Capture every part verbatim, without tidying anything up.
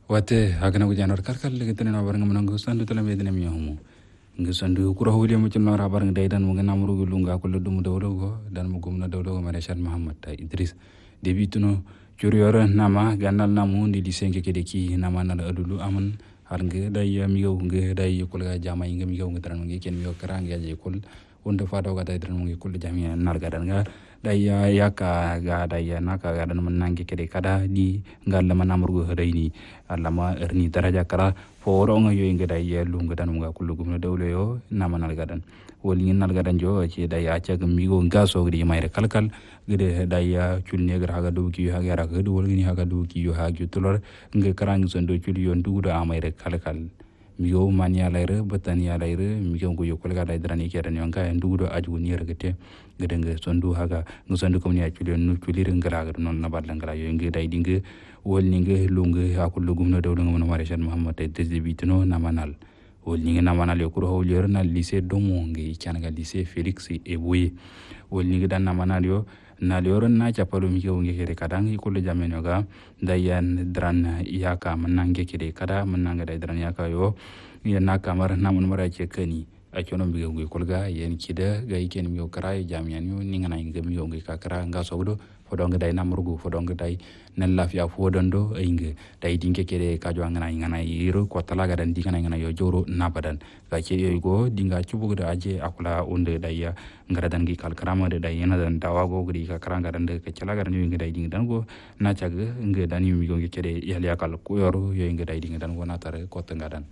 wate hagana ko janor karkal le tene na baranga manango sandu tala me dene mi homo ngi sandu kuro hawli mo ci nora baranga daydan mo ngana muru lunga ko le dum dawlo go dan mo gumna dawlo go mare Cheikh Mohammed ta Idris debituno curiora nama ganal namu ndi di senke kede ki nama na adulu aman har nge day mi go nge day ko ga jama nge mi go nge tan nge ken mi go karanga je kul wonde fado ga day tan nge kul jami nar ga dan ga day yaka ga day naka ga dan man nange kede kada di ngal ma namru go reyni alla ma erni daraja kara foro nga yo nge day lunga dan nga kul gum na dawlo yo nama nar ga dan woli nal ga dan jo ci day acha ga mi go ngaso gidi mayre kalkal gede day culne ga ga do ki ha ga ga do woli ni ha ga do ki yo ha gi tulor nge karang sondo culi yon du do amayre kalkal mi go mania layre batania layre mi go yo kol ga day drani kedan yon ka ndu do aju ni regete gede nge sondo ha ga ngu sondo kom ni culi nu culi re ngara ga non na badla ngara yo nge day dinge woli nge lunge ha ko lugum na do ngo mo mare Cheikh Mohammed tay desdebitino namanal woli nge namanal yo ko hawli yor na lycée domo nge changa lycée Félix Eboué woli nge dan namanal yo na leoron na chapalo mi ko nge kede kadang ko le jameno ga dayan dran yaka manange kede kada mananga day dran yaka yo ya na kamar na mun mara ce kani a chono mi ko kolga yen kida ga iken mi ko kara jamian yo ninga na nge mi ko nge ka kara nga sodo fodonga day namrugo fodonga day nan lafiya fodondo inge day dinke kede ka jo ngana ngana yiro ko talaga dan dinga ngana yo joro nabadan ga ce yo go dinga cubugo da aje akula onde day ngara dan gi kal karama de day yana dan dawago gudi ka karanga dan de ke celaga dan ngi day dinga dan go na caga nge dan mi go ngi cede yali akal ko yoru yo ngi day dinga dan go na tare ko tanga dan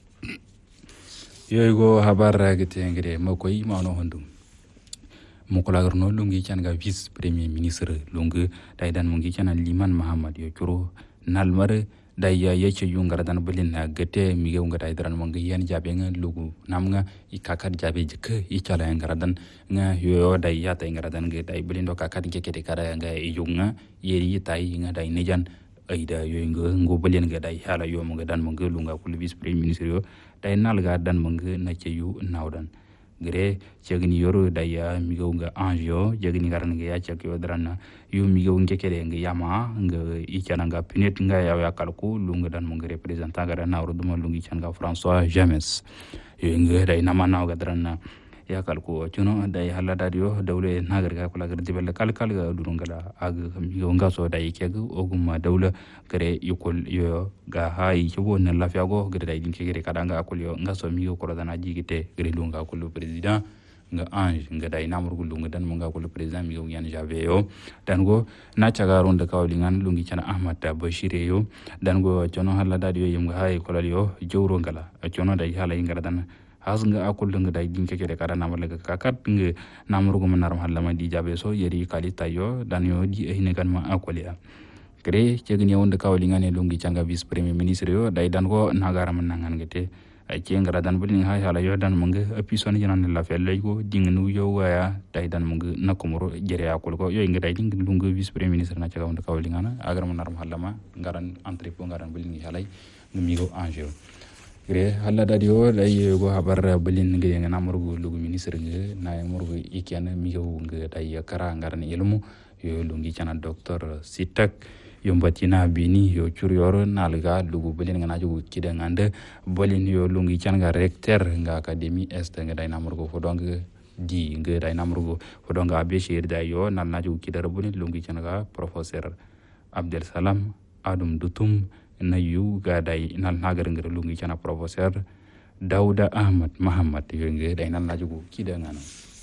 yo go habar gite ngire makoy mano hondum mukulagar no lungi canga vice premier ministre lungu day dan mungi cana Liman Muhammad yo curo nalmar day ya yece yu ngara dan belin na gete mi ge ngara dran mungi yan jabe nga lugu namnga ikakar jabe jeke icala ngara dan nga yo day ya tay ngara dan ge day belin do kakar ge kete kara nga yunga yeri tay nga day nejan aida yo ngo ngo belin ge day hala yo mungi dan mungi lunga kul vice premier ministre yo day nalga dan mungi na ce yu nawdan gre cegni yoro daya migo nga anjo jegni garan nga ya cek yo drana yu migo nge kede nga yama nga ikana nga pinet nga ya ya kalku lunga dan mo nga representant ga na ro dum lungi canga François James yo nga day namana ga drana ya kalku cuno day hala dadio dawle nagar ga kula gar dibel kal kal ga durungala ag migo nga so day keg oguma dawle gre yukol yo ga hay cibo na lafiya go gre day dinke gre kadanga akul yo nga so migo ko dana jigite gre lunga akul president nga ange nga day namru lunga dan mo nga akul president migo yan jave yo dan go na caga ronde kawli ngan lungi cana Ahmad Bashir yo dan go cono hala dadio yim ga hay kolal yo jowro ngala cono day hala ngara dan has nga akul nga day dinke kede kada namar lega kakat nga namru go manar hallama di jabe so yeri kalita yo dan yo di ehne kan ma akulia kre cegni wonde kawli ngane lungi canga vice premier ministre yo day dan go nagara manangan gete ay ci ngara dan bulin hay hala yo dan munga apison yanan la fel go dingnu yo waya day dan munga nakumuro jere akul ko yo nga day ding lunga vice premier ministre na caga wonde kawli ngana agar manar hallama ngaran entrepôt ngaran bulin halay ngami go angel gre halla dadi o day go habar bulin nge nga namru lugu ministre nge na murgu ikene mi go nge day kara ngaran ilmu yo lungi cana docteur Sitak yombatina bini yo curioro nalga lugu bulin nga naju kide ngande bulin yo lungi cana recteur nga académie est nga day namru fo dong di nge day namru fo dong abe shir day yo nal naju kide bulin lungi cana ga professeur Abdel Salam Adum Dutum na yu ga day nal nagar ngere lungi cana professeur Dauda Ahmad Muhammad yo nge day nal naju kide ngana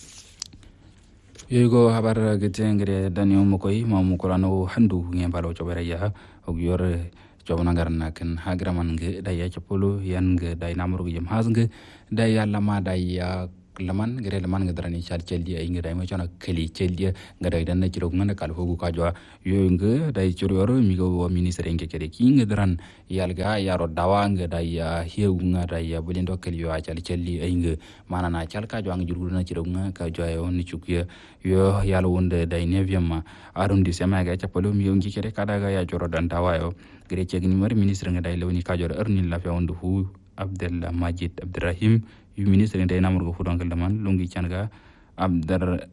yego habar gete ngere danyo mokoy ma mo kolano handu nge balo chobere ya og yor chobna garna ken hagraman nge day ya chapolo yan nge day namru yem hasnge day yalla ma day ya laman ngere laman nge drani chal cheldi ay nge day mo chona keli cheldi nge day dan chiro ngana kal hogu ka jwa yo nge day chiro yor mi go ministre nge kede ki nge dran yalga yaro dawa nge day ya hew nga day ya bulindo keli yo chal cheldi ay nge mana na chal ka jwa nge jurgu na chiro nga ka jwa yo ni chukye yo yalo wonde day neuvième arrondissement ga chapalo mi ngi kede kada ga ya joro dan dawa yo gre chegni mar ministre nge day lewni ka joro erni la fe wondu hu Abdel Majid Abdurrahim yu ministre day namur go fudon kala man lungi canga Abdar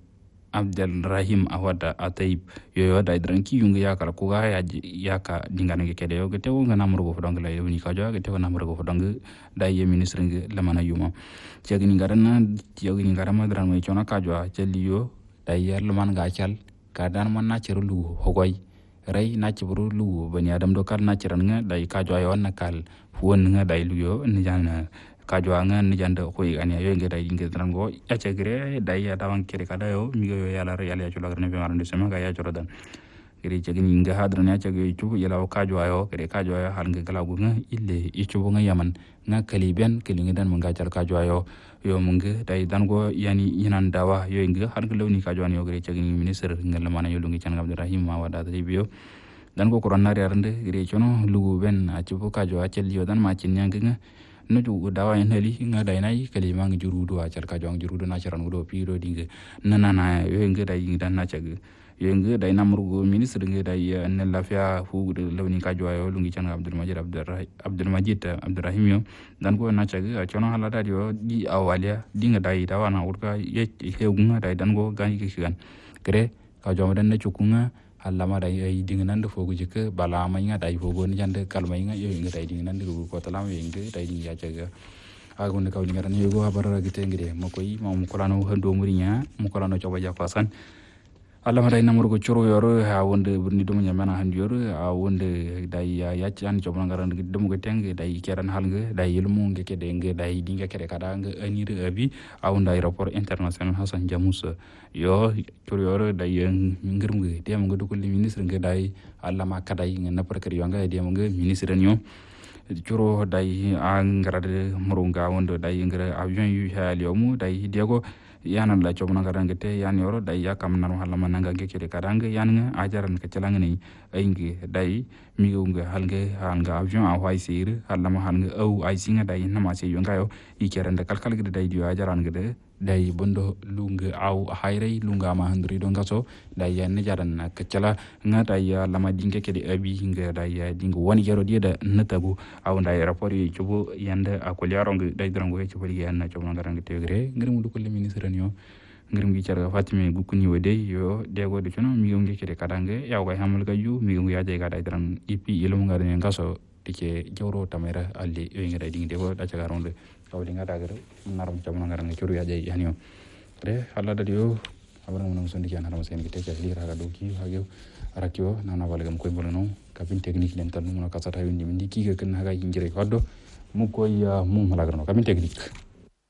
Abdelrahim Awada Atayib yo da dranki yunga ya kala ko ga ya ya ka dingana ke kede yo gete nga namro go fodong la yo ni ka jo gete ko namro go fodong da ye ministre nge la mana yuma ci gni garana ci gni garama dran mai chona ka jo ci liyo da yer lu man ga chal ka dan man na ci lu hogoy ray na ci buru lu bani adam do kal na ci ran nga da ka jo yo na kal won nga da lu yo ni jana kajo nga ni janda ko ani yo ngi day ngi tan go ya ca gre day ya dawang kire kada yo mi yo yala re yala ya chula garne be marande sema ga ya choro dan gre ca gni nga hadra na ca ge chu yala kajo ayo gre kajo ayo hal ngi kala go nga ille i chu nga yaman nga kali ben kali ngi dan nga cal kajo ayo yo mungi day dan go yani yinan dawa yo ngi hal ngi lawni kajo ani yo gre ca gni ministre ngal mana yo lungi can Abdurrahim ma wada tri biyo dan ko koron na re arande gre chono lugu ben a chu kajo a cel yo dan ma cin yang nga no ju dawa en heli nga day nay kali ma ngi jurudo a cer ka jong jurudo na ceran do pi do dinge nana na yo ngi day ngi dan na ceg yo ngi day namru ministre ngi day ne la fia fu de lawni ka joyo lu ngi can Abdul Majid Abdul Majid Abdurrahim yo dan ko na ceg a chono hala da yo di awalia dinga day dawa na urka ye heunga day dan go gani ki kan kre ka jom dan na chukunga allama day ay dinga nan do fogu jike bala ma nga day fogu ni jande kalma nga yo nga day dinga nan do ko talam yo nga day dinga jaga agun ka woni ngaran yo go habara gite ngire makoy ma mu kolano hando murinya mu kolano coba ja fasan allama day namur go choro yoro ha wonde burni dum nyamana han yoro a wonde day ya can coba ngaran dum go teng day keran hal nga day ilmu nga kede nga day dinga kede kada nga anire abi a wonda aéroport international Hassan Jamus yo choro yoro day ngirum ge dem nga dukul ministre nga day allama kaday nga napar kër yo nga dem nga ministre ño curo day angrade murunga wondo day ngra avion yu hal yomu day diego yanan la chobna garanga te yan yoro day yakam nanu halama nanga ngekere karanga yan nga ajaran ke celanga ni aingi day mi nga halnge hanga avion a way sir halama halnge au ay singa day nama se yo ngayo ikerande kalkal gede day dio ajaran gede day bondo lunga aw hayray lunga ma handri do ngaso day yan jaran ke cela nga day lama dinge kede abi nga day dinga woni yero dieda natabu aw nday rapport yi cubo yande akol yarong day drango ci bari yan na chobna garanga te gre ngir mu dukul ministre yo ngirum gi cara Fatime gukuni wede yo dego de chono mi ngi kede kadange yaw gay hamul gayu mi ngi yaje ga day dran ipi ilmu ngare ngaso dike jawro tamera alli yo ngi day dingi dego da ca garonde kawli ngada gare naram chobna garanga curu yaje yanyo re halla da yo abana mon sondi kan haram sen gite ca lira ga do ki hagyo arakyo nana balgam koy bolono kabin technique len tan mo ka sata windi mindi ki ga kan haga yingire hoddo mu koy mu malagarno kabin technique